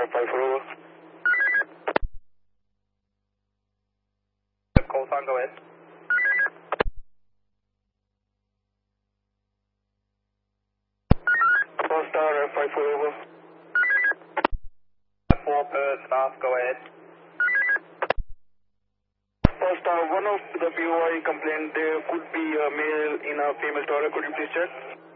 54 over. Call sign, go ahead. Four star 54 over. 4 per staff, go ahead. Four star, one of the POI complained there could be a male in a female toilet, could you please check?